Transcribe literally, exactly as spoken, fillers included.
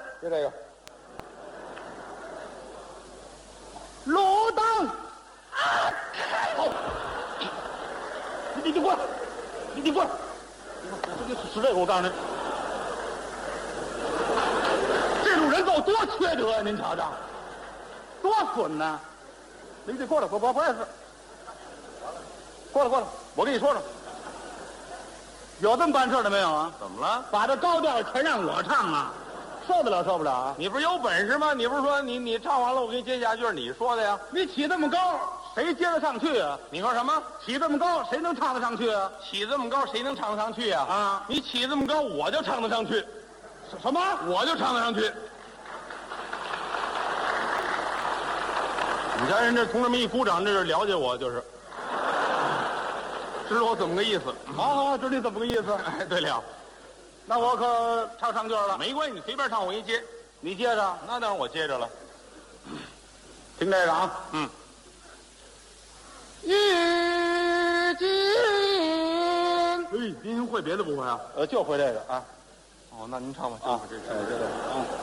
就这个。路灯啊！哦，你你你过来，你你过来，你是是这个，我告诉你，这种人够多缺德呀！您瞧瞧，多损呐！你得过来，我我不碍事。过来过来，我跟你说说，有这么办事的没有啊？ 怎么了？ 把这高调全让我唱啊，受得了受不了啊？ 你不是有本事吗？你不是说你你唱完了，我给你接下句，你说的呀？ 你起这么高，谁接得上去啊？ 你说什么？ 起这么高，谁能唱得上去啊？ 起这么高，谁能唱得上去呀？ 啊， 你起这么高，我就唱得上去。 什么？ 我就唱得上去。你看人这同志们一鼓掌，这是了解我，就是知道我怎么个意思。 好好，知道你怎么个意思？ 哎，对了， 那我可唱上句了。 没关系，你随便唱，我给你接。 你接着， 那当然我接着了。 听这个啊。 嗯。 遇见， 哎，您会别的不会啊？ 呃，就会这个啊。 哦，那您唱吧， 啊， 这哎，对对啊。